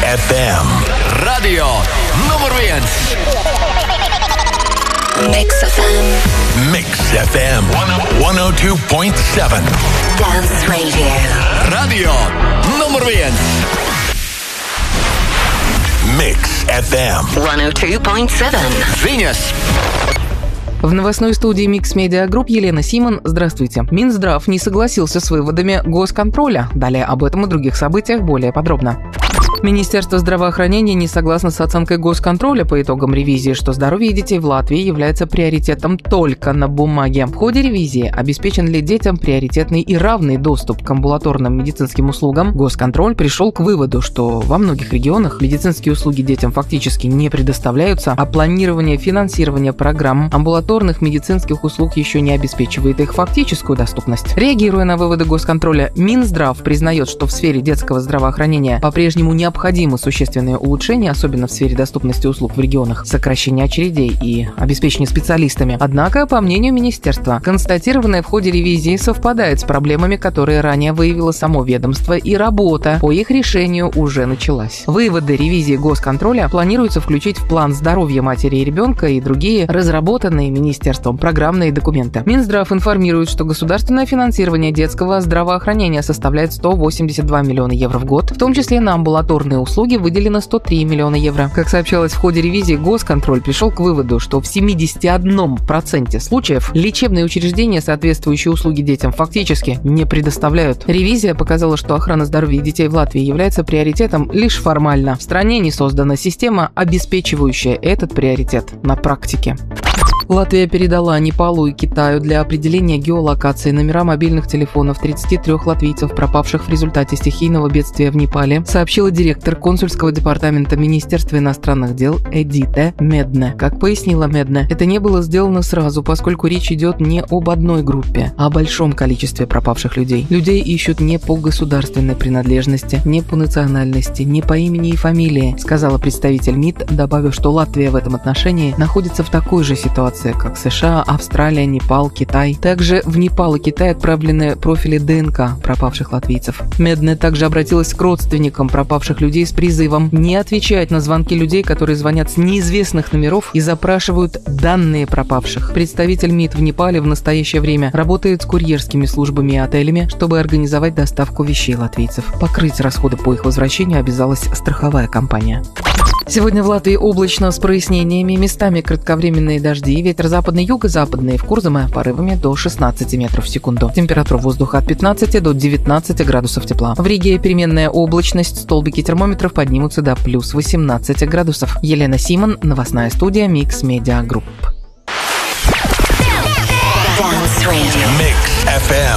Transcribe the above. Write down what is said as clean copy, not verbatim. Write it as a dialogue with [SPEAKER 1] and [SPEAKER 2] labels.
[SPEAKER 1] FM.
[SPEAKER 2] Radio nummer 1.
[SPEAKER 3] Mix FM.
[SPEAKER 1] Mix FM 102.7.
[SPEAKER 3] Dance Radio.
[SPEAKER 2] Radio nummer 1.
[SPEAKER 1] Mix FM
[SPEAKER 3] 102.7.
[SPEAKER 2] Venus.
[SPEAKER 4] В новостной студии Mix Media Group Елена Симон. Здравствуйте. Минздрав не согласился с выводами госконтроля. Далее об этом и других событиях более подробно. Министерство здравоохранения не согласно с оценкой госконтроля по итогам ревизии, что здоровье детей в Латвии является приоритетом только на бумаге. В ходе ревизии обеспечен ли детям приоритетный и равный доступ к амбулаторным медицинским услугам, госконтроль пришел к выводу, что во многих регионах медицинские услуги детям фактически не предоставляются, а планирование финансирования программ амбулаторных медицинских услуг еще не обеспечивает их фактическую доступность. Реагируя на выводы госконтроля, Минздрав признает, что в сфере детского здравоохранения по-прежнему необходимы существенные улучшения, особенно в сфере доступности услуг в регионах, сокращение очередей и обеспечение специалистами. Однако, по мнению министерства, констатированное в ходе ревизии совпадает с проблемами, которые ранее выявило само ведомство, и работа по их решению уже началась. Выводы ревизии госконтроля планируется включить в план здоровья матери и ребенка и другие разработанные министерством программные документы. Минздрав информирует, что государственное финансирование детского здравоохранения составляет 182 миллиона евро в год, в том числе на амбулаторные услуги выделено 103 миллиона евро. Как сообщалось в ходе ревизии, госконтроль пришел к выводу, что в 71% случаев лечебные учреждения соответствующие услуги детям фактически не предоставляют. Ревизия показала, что охрана здоровья детей в Латвии является приоритетом лишь формально. В стране не создана система, обеспечивающая этот приоритет на практике. Латвия передала Непалу и Китаю для определения геолокации номера мобильных телефонов 33 латвийцев, пропавших в результате стихийного бедствия в Непале, сообщила директор консульского департамента Министерства иностранных дел Эдита Медне. Как пояснила Медне, это не было сделано сразу, поскольку речь идет не об одной группе, а о большом количестве пропавших людей. Людей ищут не по государственной принадлежности, не по национальности, не по имени и фамилии, сказала представитель МИД, добавив, что Латвия в этом отношении находится в такой же ситуации, как США, Австралия, Непал, Китай. Также в Непал и Китай отправлены профили ДНК пропавших латвийцев. Медне также обратилась к родственникам пропавших людей с призывом не отвечать на звонки людей, которые звонят с неизвестных номеров и запрашивают данные пропавших. Представитель МИД в Непале в настоящее время работает с курьерскими службами и отелями, чтобы организовать доставку вещей латвийцев. Покрыть расходы по их возвращению обязалась страховая компания. Сегодня в Латвии облачно с прояснениями, местами кратковременные дожди, ветер западный, юго-западный, в Курзаме порывами до 16 метров в секунду. Температура воздуха от 15 до 19 градусов тепла. В Риге переменная облачность, столбики термометров поднимутся до плюс 18 градусов. Елена Симон, новостная студия Mix Media Group.
[SPEAKER 3] Dance Radio.
[SPEAKER 1] Mix FM